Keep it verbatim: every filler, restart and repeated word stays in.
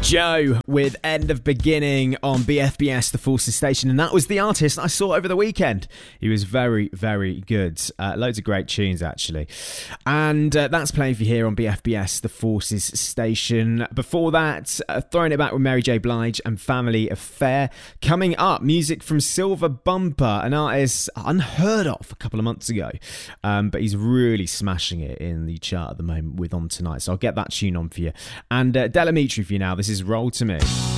Joe with End of Beginning on B F B S, the Forces station, and that was the artist I saw over the weekend. He was very, very good. Uh, loads of great tunes, actually. And uh, that's playing for you here on B F B S, the Forces station. Before that, uh, throwing it back with Mary J. Blige and Family Affair. Coming up, music from Silver Bumper, an artist unheard of a couple of months ago. Um, but he's really smashing it in the chart at the moment with On Tonight. So I'll get that tune on for you. And uh, Delamitri for you now. This is Roll to Me.